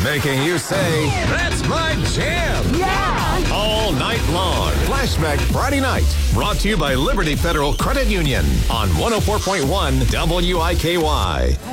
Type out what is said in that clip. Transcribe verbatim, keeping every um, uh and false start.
Making you say, that's my jam. Yeah! All night long. Flashback Friday night. Brought to you by Liberty Federal Credit Union on one oh four point one W I K Y.